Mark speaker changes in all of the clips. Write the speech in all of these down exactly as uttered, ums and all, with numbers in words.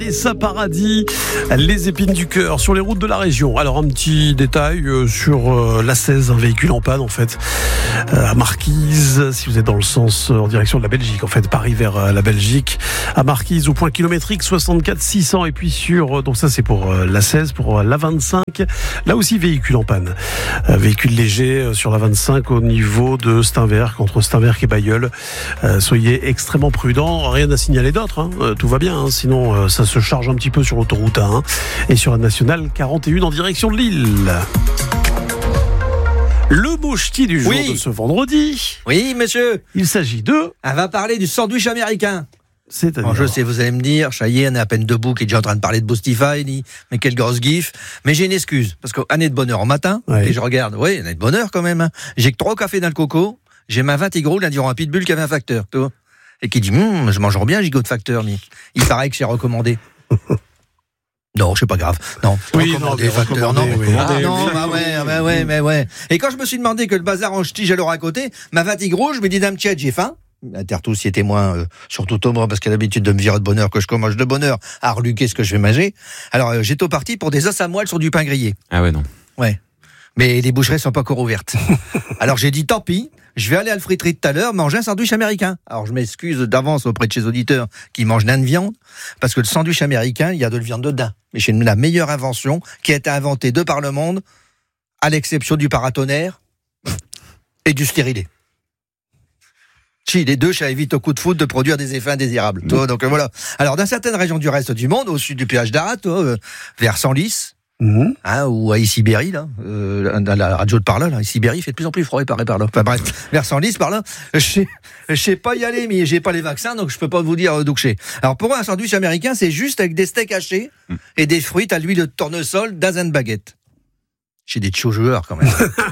Speaker 1: Et ça paradis, les épines du cœur sur les routes de la région. Alors un petit détail euh, sur euh, l'A seize, un véhicule en panne en fait euh, à Marquise, si vous êtes dans le sens euh, en direction de la Belgique, en fait Paris vers euh, la Belgique, à Marquise au point kilométrique soixante-quatre six cents, et puis sur euh, donc ça c'est pour euh, l'A seize, pour euh, l'A vingt-cinq, là aussi véhicule en panne, euh, véhicule léger euh, sur l'A vingt-cinq au niveau de Steinwerk, entre Steinwerk et Bailleul. Euh, soyez extrêmement prudents, rien à signaler d'autre, hein. euh, tout va bien, hein. Sinon euh, ça se charge un petit peu sur l'autoroute A un et sur la nationale quarante et un en direction de Lille. Le mot ch'ti du jour
Speaker 2: oui.
Speaker 1: de ce vendredi.
Speaker 2: Oui, monsieur.
Speaker 1: Il s'agit de...
Speaker 2: On va parler du sandwich américain.
Speaker 1: C'est-à-dire...
Speaker 2: Bon, je sais, vous allez me dire, ça y est, on est à peine debout, qui est déjà en train de parler de Boostify, ni, mais quelle grosse gif. Mais j'ai une excuse, parce qu'année de bonheur en matin,
Speaker 1: ouais.
Speaker 2: et je regarde, oui, année de bonheur quand même, hein. J'ai que trois cafés dans le coco, j'ai ma vingt gros, lundi un pitbull qui avait un facteur, tu vois. Et qui dit, hm, je mangerai bien un gigot de facteur, mais il paraît que j'ai recommandé. Non, c'est pas grave. Non,
Speaker 1: oui,
Speaker 2: recommandé,
Speaker 1: non,
Speaker 2: facteur, non.
Speaker 1: Oui.
Speaker 2: Ah, non, bah ouais, bah ouais, mais ouais. Et quand je me suis demandé que le bazar en ch'ti, j'allais à côté, ma vingt gros, je me dis, dame Tchède, j'ai faim. Intertous y est témoin, euh, surtout Thomas, parce qu'il a l'habitude de me virer de bonheur que je commence de bonheur à reluquer ce que je vais manger. Alors, euh, j'étais au parti pour des os à moelle sur du pain grillé.
Speaker 3: Ah ouais, non.
Speaker 2: Ouais. Mais les boucheries sont pas encore ouvertes. Alors j'ai dit, tant pis, je vais aller à la friterie tout à l'heure manger un sandwich américain. Alors je m'excuse d'avance auprès de ces auditeurs qui mangent nain de viande, parce que le sandwich américain, il y a de la viande dedans. Mais c'est la meilleure invention qui a été inventée de par le monde, à l'exception du paratonnerre et du stérilet. Si, les deux, ça évite au coup de foudre de produire des effets indésirables. Toi, donc euh, voilà. Alors dans certaines régions du reste du monde, au sud du péage d'Arras, euh, vers Senlis, Mmh. Hein, ou à Issy-Berry, là, euh, dans la radio de par là, là, Issy-Berry, il fait de plus en plus froid, il paraît par là. Enfin bref, vers Senlis, par là, je sais, je sais pas y aller, mais j'ai pas les vaccins, donc je peux pas vous dire d'où que c'est. Alors pour un sandwich américain, c'est juste avec des steaks hachés mmh. et des fruits à l'huile de tournesol dans une baguette. J'ai des chauds joueurs quand même.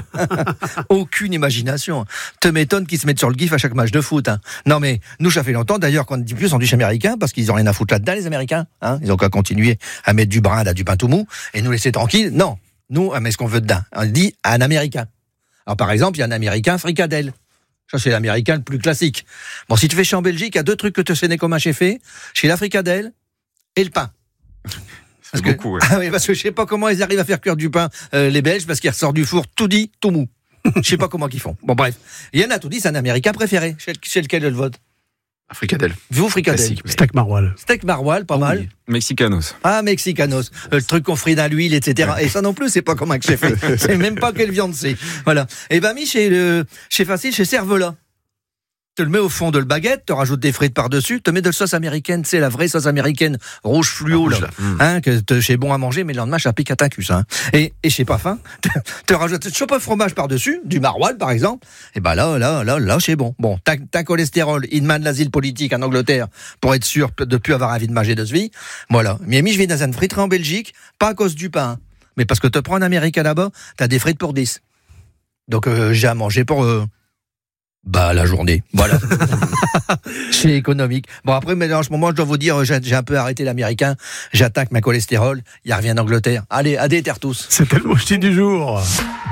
Speaker 2: Aucune imagination. Te m'étonne qu'ils se mettent sur le gif à chaque match de foot. Hein. Non mais nous ça fait longtemps d'ailleurs qu'on ne dit plus sandwich américain parce qu'ils ont rien à foutre là-dedans les Américains. Hein. Ils ont qu'à continuer à mettre du brin, là, du pain tout mou et nous laisser tranquilles. Non, nous on met ce qu'on veut dedans. On dit un Américain. Alors par exemple il y a un Américain fricadelle. Ça c'est l'Américain le plus classique. Bon si tu fais chez en Belgique il y a deux trucs que te sais comme un chez fait, chez la fricadelle et le pain.
Speaker 3: C'est
Speaker 2: parce
Speaker 3: beaucoup,
Speaker 2: que,
Speaker 3: ouais.
Speaker 2: Ah oui, parce que je sais pas comment ils arrivent à faire cuire du pain, euh, les Belges, parce qu'ils ressortent du four tout dit, tout mou. Je sais pas comment ils font. Bon, bref. Il y en a tout dit, c'est un Américain préféré. C'est, c'est lequel le vote?
Speaker 3: Fricadelle.
Speaker 2: Vous, fricadelle.
Speaker 3: Classique, mais...
Speaker 1: Steak maroilles.
Speaker 2: Steak maroilles, pas oh, mal.
Speaker 3: Oui. Mexicanos.
Speaker 2: Ah, mexicanos. Le truc qu'on frit dans l'huile, et cetera. Et ça non plus, c'est pas comme un que j'ai fait. C'est même pas quelle viande c'est. Voilà. Et ben, mis chez le, chez Facile, chez Cervelat. Tu le mets au fond de le baguette, tu rajoutes des frites par-dessus, tu mets de la sauce américaine, c'est la vraie sauce américaine rouge fluo, ah, là, là. Mmh. Hein, que c'est bon à manger, mais le lendemain, ça pique à ta cuisse. Hein. Et, et je sais pas faim, tu rajoutes une chope de fromage par-dessus, du maroilles par exemple, et ben là, là, là, là, c'est bon. Bon, t'as, t'as cholestérol, il demande l'asile politique en Angleterre pour être sûr de plus avoir envie de manger de ce vie. Voilà. Mais mis, je vais dans une friterie en Belgique, pas à cause du pain, mais parce que tu prends un Américain là-bas, t'as des frites pour dix. Donc euh, j'ai à manger pour... Euh, Bah, la journée. Voilà. C'est économique. Bon, après, mais en ce moment, je dois vous dire, j'ai, j'ai un peu arrêté l'américain. J'attaque ma cholestérol. Il revient d'Angleterre. Allez, adé, terre tous.
Speaker 1: C'était le mot ch'ti du jour.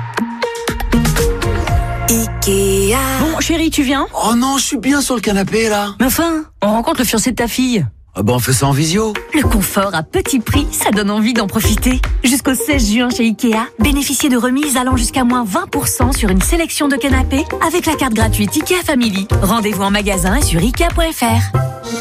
Speaker 4: Ikea.
Speaker 5: Bon, chérie, tu viens?
Speaker 6: Oh non, je suis bien sur le canapé, là.
Speaker 5: Mais enfin, on rencontre le fiancé de ta fille.
Speaker 6: Ah ben, on fait ça en visio.
Speaker 4: Le confort à petit prix, ça donne envie d'en profiter. Jusqu'au seize juin chez Ikea, bénéficiez de remises allant jusqu'à moins vingt pour cent sur une sélection de canapés avec la carte gratuite Ikea Family. Rendez-vous en magasin et sur ikea point f r.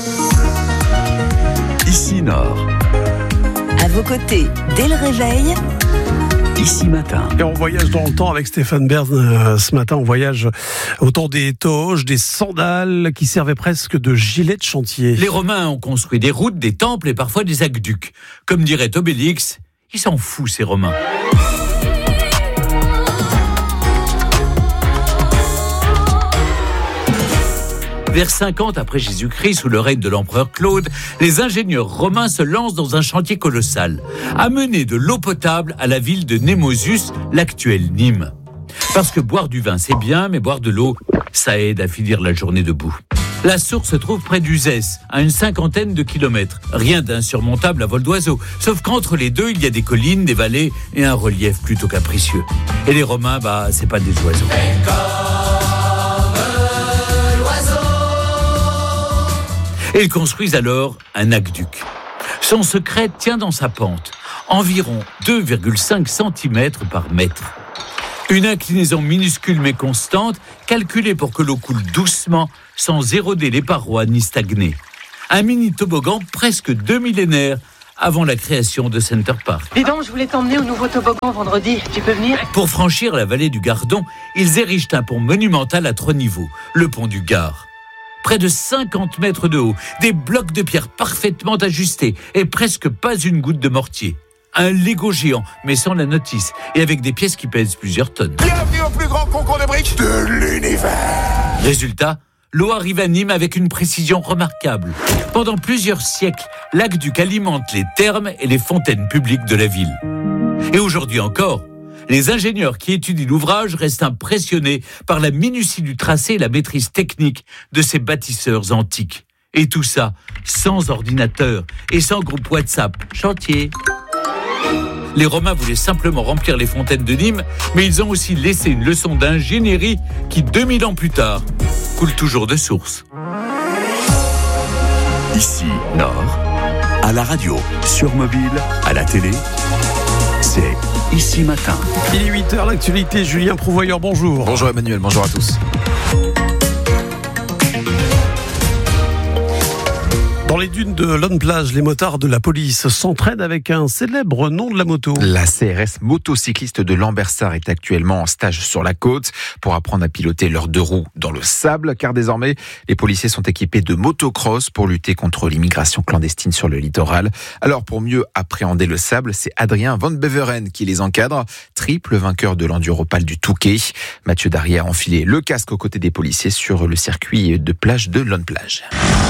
Speaker 6: Ici Nord.
Speaker 4: À vos côtés, dès le réveil...
Speaker 6: Ici Matin.
Speaker 1: Et on voyage dans le temps avec Stéphane Bern. Euh, ce matin, on voyage au temps des toges, des sandales qui servaient presque de gilets de chantier.
Speaker 7: Les Romains ont construit des routes, des temples et parfois des aqueducs. Comme dirait Obélix, ils s'en foutent ces Romains. Vers cinquante après Jésus-Christ, sous le règne de l'empereur Claude, les ingénieurs romains se lancent dans un chantier colossal, amener de l'eau potable à la ville de Némosus, l'actuelle Nîmes. Parce que boire du vin, c'est bien, mais boire de l'eau, ça aide à finir la journée debout. La source se trouve près d'Uzès, à une cinquantaine de kilomètres. Rien d'insurmontable à vol d'oiseau, sauf qu'entre les deux, il y a des collines, des vallées et un relief plutôt capricieux. Et les Romains, bah, c'est pas des oiseaux. Et ils construisent alors un aqueduc. Son secret tient dans sa pente, environ deux virgule cinq centimètres par mètre. Une inclinaison minuscule mais constante, calculée pour que l'eau coule doucement, sans éroder les parois ni stagner. Un mini toboggan presque deux millénaires avant la création de Center Park.
Speaker 8: Dis donc, je voulais t'emmener au nouveau toboggan vendredi. Tu peux venir ?
Speaker 7: Pour franchir la vallée du Gardon, ils érigent un pont monumental à trois niveaux, le pont du Gard. Près de cinquante mètres de haut, des blocs de pierre parfaitement ajustés et presque pas une goutte de mortier. Un Lego géant, mais sans la notice, et avec des pièces qui pèsent plusieurs tonnes.
Speaker 9: Bienvenue au plus grand concours de briques de l'univers.
Speaker 7: Résultat, l'eau arrive à Nîmes avec une précision remarquable. Pendant plusieurs siècles, l'aqueduc alimente les thermes et les fontaines publiques de la ville. Et aujourd'hui encore, les ingénieurs qui étudient l'ouvrage restent impressionnés par la minutie du tracé et la maîtrise technique de ces bâtisseurs antiques. Et tout ça sans ordinateur et sans groupe WhatsApp. Chantier. Les Romains voulaient simplement remplir les fontaines de Nîmes, mais ils ont aussi laissé une leçon d'ingénierie qui, deux mille ans plus tard, coule toujours de source.
Speaker 6: Ici, Nord, à la radio, sur mobile, à la télé, c'est Ici Matin.
Speaker 1: Il est huit heures, l'actualité, Julien Prouvoyeur, bonjour.
Speaker 3: Bonjour Emmanuel, bonjour à tous.
Speaker 1: Dans les dunes de Lonne-Plage, les motards de la police s'entraînent avec un célèbre nom de la moto.
Speaker 3: La C R S motocycliste de Lambersart est actuellement en stage sur la côte pour apprendre à piloter leurs deux roues dans le sable, car désormais, les policiers sont équipés de motocross pour lutter contre l'immigration clandestine sur le littoral. Alors, pour mieux appréhender le sable, c'est Adrien Van Beveren qui les encadre, triple vainqueur de l'Enduropal du Touquet. Mathieu Darrier a enfilé le casque aux côtés des policiers sur le circuit de plage de Lonne-Plage.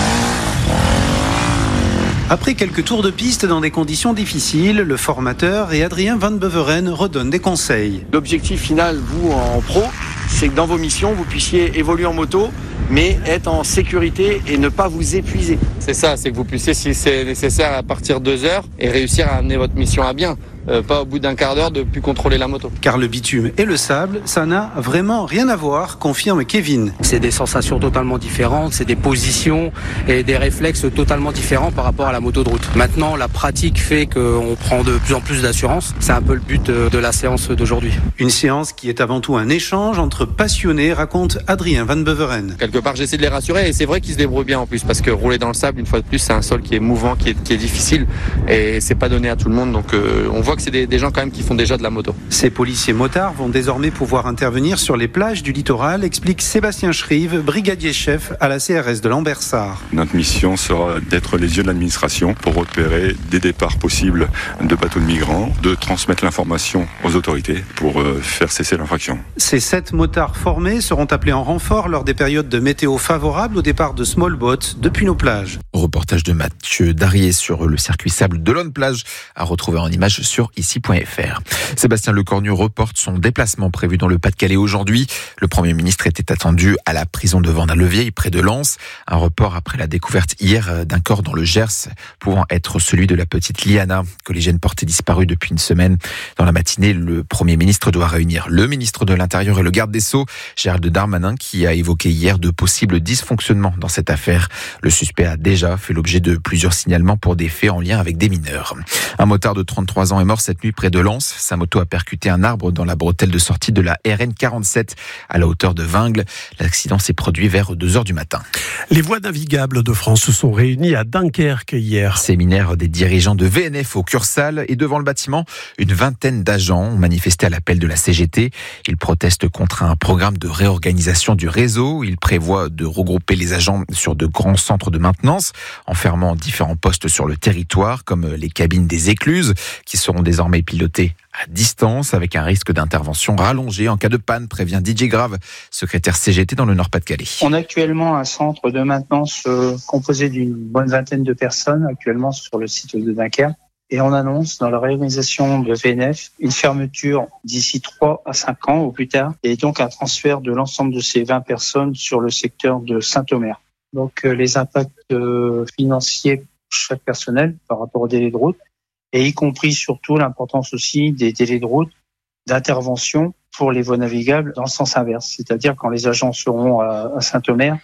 Speaker 10: Après quelques tours de piste dans des conditions difficiles, le formateur et Adrien Van Beveren redonnent des conseils.
Speaker 11: L'objectif final, vous en pro, c'est que dans vos missions, vous puissiez évoluer en moto, mais être en sécurité et ne pas vous épuiser.
Speaker 12: C'est ça, c'est que vous puissiez, si c'est nécessaire, à partir de deux heures et réussir à amener votre mission à bien. Euh, pas au bout d'un quart d'heure de plus contrôler la moto.
Speaker 10: Car le bitume et le sable, ça n'a vraiment rien à voir, confirme Kevin.
Speaker 13: C'est des sensations totalement différentes, c'est des positions et des réflexes totalement différents par rapport à la moto de route. Maintenant, la pratique fait qu'on prend de plus en plus d'assurance. C'est un peu le but de la séance d'aujourd'hui.
Speaker 10: Une séance qui est avant tout un échange entre passionnés, raconte Adrien Van Beveren.
Speaker 12: Quelque part, j'essaie de les rassurer et c'est vrai qu'ils se débrouillent bien en plus parce que rouler dans le sable, une fois de plus, c'est un sol qui est mouvant, qui est, qui est difficile et c'est pas donné à tout le monde. Donc euh, on voit que c'est des, des gens quand même qui font déjà de la moto.
Speaker 10: Ces policiers motards vont désormais pouvoir intervenir sur les plages du littoral, explique Sébastien Schrive, brigadier chef à la C R S de Lambersart.
Speaker 14: Notre mission sera d'être les yeux de l'administration pour repérer des départs possibles de bateaux de migrants, de transmettre l'information aux autorités pour euh, faire cesser l'infraction.
Speaker 10: Ces sept motards formés seront appelés en renfort lors des périodes de météo favorables au départ de small boats depuis nos plages.
Speaker 3: Reportage de Mathieu Darrier sur le circuit sable de Lonne-Plage à retrouver en image sur ici point f r. Sébastien Lecornu reporte son déplacement prévu dans le Pas-de-Calais aujourd'hui. Le Premier ministre était attendu à la prison de Vendin-le-Vieil près de Lens. Un report après la découverte hier d'un corps dans le Gers pouvant être celui de la petite Liana, collégienne portée disparue depuis une semaine. Dans la matinée, le Premier ministre doit réunir le ministre de l'Intérieur et le garde des Sceaux, Gérald Darmanin, qui a évoqué hier de possibles dysfonctionnements dans cette affaire. Le suspect a déjà fait l'objet de plusieurs signalements pour des faits en lien avec des mineurs. Un motard de trente-trois ans est mort cette nuit près de Lens. Sa moto a percuté un arbre dans la bretelle de sortie de la R N quarante-sept à la hauteur de Vingles. L'accident s'est produit vers deux heures du matin.
Speaker 1: Les voies navigables de France se sont réunies à Dunkerque hier.
Speaker 3: Séminaire des dirigeants de V N F au Cursal et devant le bâtiment, une vingtaine d'agents ont manifesté à l'appel de la C G T. Ils protestent contre un programme de réorganisation du réseau. Ils prévoient de regrouper les agents sur de grands centres de maintenance en fermant différents postes sur le territoire comme les cabines des écluses qui seront désormais pilotées à distance avec un risque d'intervention rallongé en cas de panne, prévient Didier Grave, secrétaire C G T dans le Nord-Pas-de-Calais.
Speaker 15: On a actuellement un centre de maintenance euh, composé d'une bonne vingtaine de personnes actuellement sur le site de Dunkerque et on annonce dans la réorganisation de V N F une fermeture d'ici trois à cinq ans au plus tard et donc un transfert de l'ensemble de ces vingt personnes sur le secteur de Saint-Omer. Donc euh, les impacts euh, financiers pour chaque personnel par rapport au délai de route et y compris surtout l'importance aussi des délais de route d'intervention pour les voies navigables dans le sens inverse. C'est-à-dire quand les agents seront à Saint-Omer,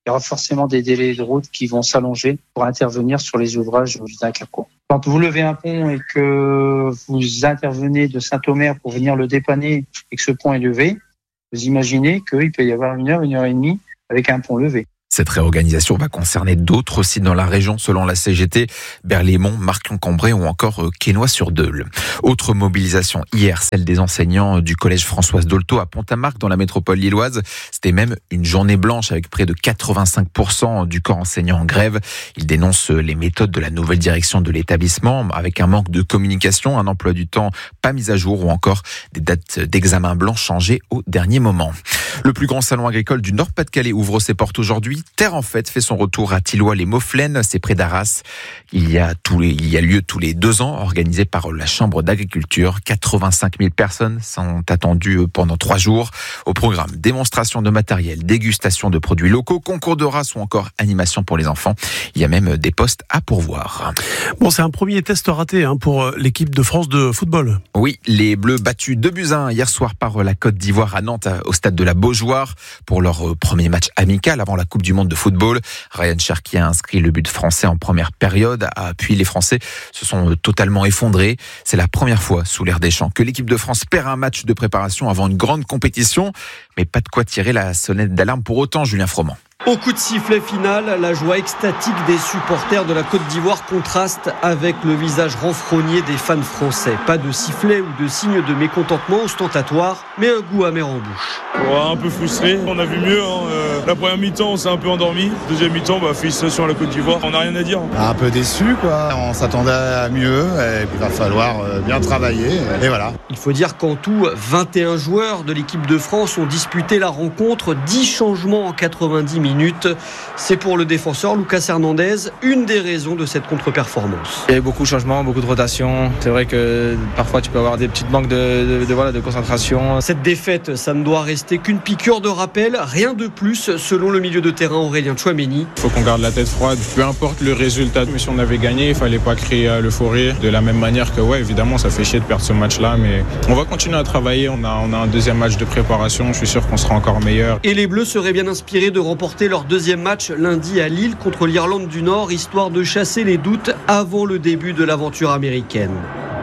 Speaker 15: il y aura forcément des délais de route qui vont s'allonger pour intervenir sur les ouvrages du Dunkerque. Quand vous levez un pont et que vous intervenez de Saint-Omer pour venir le dépanner et que ce pont est levé, vous imaginez qu'il peut y avoir une heure, une heure et demie avec un pont levé.
Speaker 3: Cette réorganisation va concerner d'autres sites dans la région selon la C G T, Berlaymont, Marc-en-Cambrai ou encore Quesnoy-sur-Deûle. Autre mobilisation hier, celle des enseignants du collège Françoise Dolto à Pont-à-Marc dans la métropole lilloise. C'était même une journée blanche avec près de quatre-vingt-cinq pour cent du corps enseignant en grève. Ils dénoncent les méthodes de la nouvelle direction de l'établissement avec un manque de communication, un emploi du temps pas mis à jour ou encore des dates d'examen blanc changées au dernier moment. Le plus grand salon agricole du Nord-Pas-de-Calais ouvre ses portes aujourd'hui. Terre en Fête fait son retour à Thilloy-les-Mauflaines, c'est près d'Arras. Il y a tous les, il y a lieu tous les deux ans, organisé par la Chambre d'agriculture. quatre-vingt-cinq mille personnes sont attendues pendant trois jours. Au programme, démonstration de matériel, dégustation de produits locaux, concours de races ou encore animation pour les enfants. Il y a même des postes à pourvoir.
Speaker 1: Bon, c'est un premier test raté hein, pour l'équipe de France de football.
Speaker 3: Oui, les Bleus battus deux buts à un hier soir par la Côte d'Ivoire à Nantes au stade de la Beaujoire pour leur premier match amical avant la Coupe du Monde de football. Ryan Cherki a inscrit le but français en première période, puis les Français se sont totalement effondrés. C'est la première fois sous l'ère Deschamps que l'équipe de France perd un match de préparation avant une grande compétition, mais pas de quoi tirer la sonnette d'alarme pour autant, Julien Froment.
Speaker 16: Au coup de sifflet final, la joie extatique des supporters de la Côte d'Ivoire contraste avec le visage renfrogné des fans français. Pas de sifflet ou de signe de mécontentement ostentatoire, mais un goût amer en bouche.
Speaker 17: Ouais, un peu frustré, on a vu mieux. Hein. Euh, la première mi-temps, on s'est un peu endormi. Deuxième mi-temps, bah, félicitations à la Côte d'Ivoire. On n'a rien à dire.
Speaker 18: Un peu déçu, quoi. On s'attendait à mieux et puis il va falloir bien travailler. Et voilà.
Speaker 16: Il faut dire qu'en tout, vingt et un joueurs de l'équipe de France ont disputé la rencontre. dix changements en quatre-vingt-dix minutes. C'est pour le défenseur Lucas Hernandez une des raisons de cette contre-performance.
Speaker 19: Il y a eu beaucoup de changements, beaucoup de rotations. C'est vrai que parfois tu peux avoir des petites manques de, de, de, voilà, de concentration.
Speaker 16: Cette défaite, ça ne doit rester qu'une piqûre de rappel, rien de plus selon le milieu de terrain Aurélien Tchouaméni.
Speaker 20: Il faut qu'on garde la tête froide, peu importe le résultat. Mais si on avait gagné, il ne fallait pas créer l'euphorie. De la même manière que, ouais, évidemment, ça fait chier de perdre ce match-là, mais on va continuer à travailler. On a, on a un deuxième match de préparation, je suis sûr qu'on sera encore meilleur.
Speaker 16: Et les Bleus seraient bien inspirés de remporter leur deuxième match lundi à Lille contre l'Irlande du Nord, histoire de chasser les doutes avant le début de l'aventure américaine.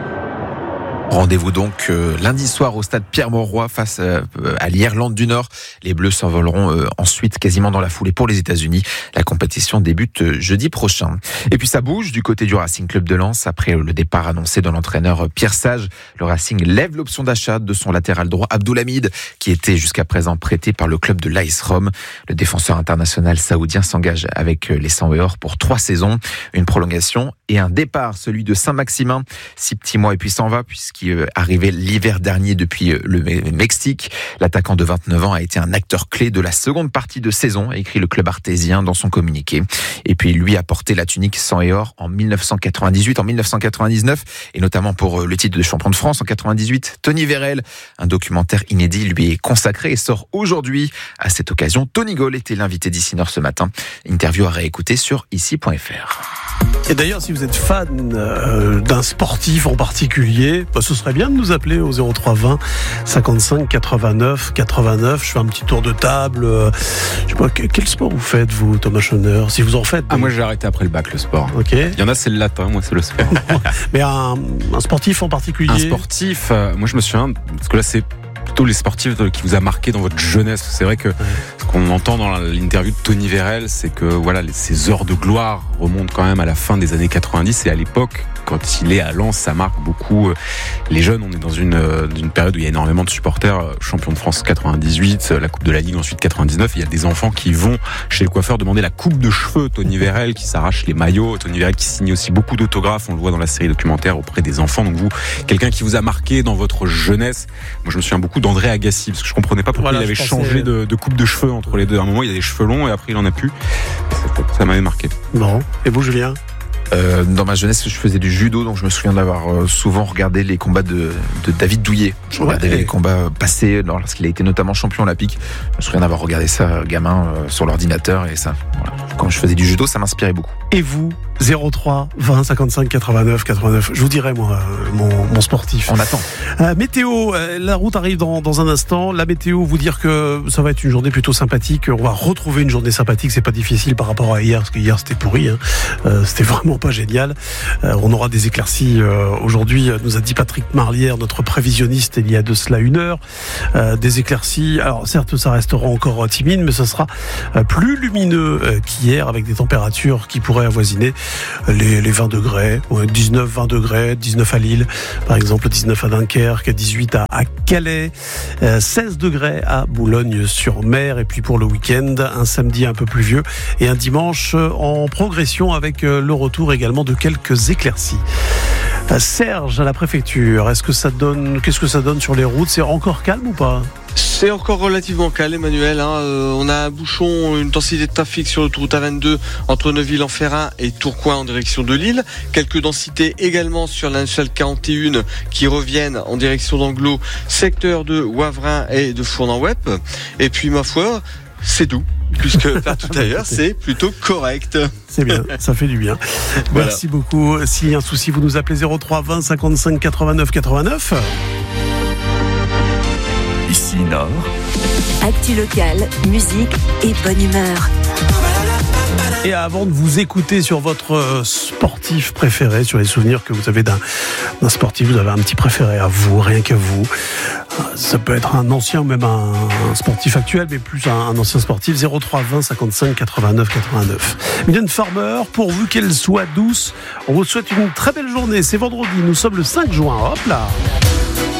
Speaker 3: Rendez-vous donc euh, lundi soir au stade Pierre-Mauroy face euh, à l'Irlande du Nord. Les Bleus s'envoleront euh, ensuite quasiment dans la foulée pour les États-Unis. La compétition débute euh, jeudi prochain. Et puis ça bouge du côté du Racing Club de Lens. Après le départ annoncé de l'entraîneur Pierre Sage, le Racing lève l'option d'achat de son latéral droit Abdoulhamid, qui était jusqu'à présent prêté par le club de l'A S Rome. Le défenseur international saoudien s'engage avec les cent et or pour trois saisons, une prolongation et un départ, celui de Saint-Maximin. Six petits mois et puis s'en va, puisqu'il qui arrivait l'hiver dernier depuis le Mexique. L'attaquant de vingt-neuf ans a été un acteur clé de la seconde partie de saison, a écrit le club artésien dans son communiqué. Et puis lui a porté la tunique sang et or en mille neuf cent quatre-vingt-dix-huit, en mille neuf cent quatre-vingt-dix-neuf, et notamment pour le titre de champion de France en quatre-vingt-dix-huit. Tony Vérel, un documentaire inédit lui est consacré et sort aujourd'hui. À cette occasion, Tony Gaulle était l'invité d'Ici Nord ce matin. Interview à réécouter sur ici point f r.
Speaker 1: Et d'ailleurs, si vous êtes fan euh, d'un sportif en particulier, bah, ce serait bien de nous appeler au zéro trois vingt cinquante-cinq quatre-vingt-neuf quatre-vingt-neuf. Je fais un petit tour de table. Euh, je sais pas, quel sport vous faites, vous, Thomas Schoner, si vous en faites?
Speaker 21: Ah, moi, j'ai arrêté après le bac, le sport.
Speaker 1: Ok.
Speaker 21: Il y en a, c'est le latin, moi, c'est le sport.
Speaker 1: Mais un, un sportif en particulier?
Speaker 21: Un sportif, euh, moi, je me souviens, parce que là, c'est plutôt les sportifs qui vous a marqué dans votre jeunesse. C'est vrai que ce qu'on entend dans l'interview de Tony Vérel, c'est que voilà, ces heures de gloire remontent quand même à la fin des années quatre-vingt-dix, et à l'époque, quand il est à Lens, ça marque beaucoup les jeunes. On est dans une, une période où il y a énormément de supporters. Champion de France quatre-vingt-dix-huit, la Coupe de la Ligue ensuite quatre-vingt-dix-neuf. Il y a des enfants qui vont chez le coiffeur demander la coupe de cheveux. Tony Vérel qui s'arrache les maillots. Tony Vérel qui signe aussi beaucoup d'autographes. On le voit dans la série documentaire auprès des enfants. Donc vous, quelqu'un qui vous a marqué dans votre jeunesse. Moi, je me souviens beaucoup d'André Agassi, parce que je comprenais pas pourquoi voilà, il avait changé de, de coupe de cheveux entre les deux. À un moment, il a des cheveux longs et après, il en a plus. Ça, ça m'avait marqué.
Speaker 1: Bon. Et vous, Julien?
Speaker 3: Euh, dans ma jeunesse, je faisais du judo, donc je me souviens d'avoir euh, souvent regardé les combats de, de David Douillet. Je regardais ouais, les combats passés lorsqu'il a été notamment champion olympique. Je me souviens d'avoir regardé ça gamin euh, sur l'ordinateur et ça. Voilà. Quand je faisais du judo, ça m'inspirait beaucoup.
Speaker 1: Et vous, zéro trois vingt cinquante-cinq quatre-vingt-neuf quatre-vingt-neuf. Je vous dirai moi mon, mon sportif.
Speaker 3: On attend.
Speaker 1: Euh, météo, euh, la route arrive dans, dans un instant. La météo, vous dire que ça va être une journée plutôt sympathique. On va retrouver une journée sympathique. C'est pas difficile par rapport à hier, parce que hier c'était pourri. Hein. Euh, c'était vraiment pas génial. Euh, on aura des éclaircies euh, aujourd'hui. Nous a dit Patrick Marlière, notre prévisionniste, il y a de cela une heure. Euh, des éclaircies. Alors certes, ça restera encore timide, mais ça sera euh, plus lumineux euh, qu'hier, avec des températures qui pourraient avoisiner les, les vingt degrés, ouais, dix-neuf vingt degrés, dix-neuf à Lille, par exemple, dix-neuf à Dunkerque, dix-huit à, à Calais, euh, seize degrés à Boulogne-sur-Mer. Et puis pour le week-end, un samedi un peu pluvieux et un dimanche en progression avec le retour également de quelques éclaircies. Serge, à la préfecture, est-ce que ça donne, qu'est-ce que ça donne sur les routes? C'est encore calme ou pas?
Speaker 2: C'est encore relativement calme, Emmanuel. Hein. Euh, on a un bouchon, une densité de trafic sur l'autoroute A vingt-deux entre Neuville-en-Ferrain et Tourcoing en direction de Lille. Quelques densités également sur la nationale quarante et un qui reviennent en direction d'Anglo, secteur de Wavrin et de Fournan-Wep. Et puis, ma foi, c'est doux. Puisque partout ailleurs, c'est plutôt correct.
Speaker 1: C'est bien, ça fait du bien. Voilà. Merci beaucoup. S'il y a un souci, vous nous appelez zéro trois vingt cinquante-cinq quatre-vingt-neuf quatre-vingt-neuf.
Speaker 6: Ici Nord.
Speaker 4: Actu locale, musique et bonne humeur.
Speaker 1: Et avant de vous écouter sur votre sportif préféré, sur les souvenirs que vous avez d'un, d'un sportif, vous avez un petit préféré à vous, rien qu'à vous. Ça peut être un ancien ou même un, un sportif actuel, mais plus un, un ancien sportif. zéro trois vingt cinquante-cinq quatre-vingt-neuf quatre-vingt-neuf. Mylène Farmer, pourvu qu'elle soit douce, on vous souhaite une très belle journée. C'est vendredi, nous sommes le cinq juin. Hop là!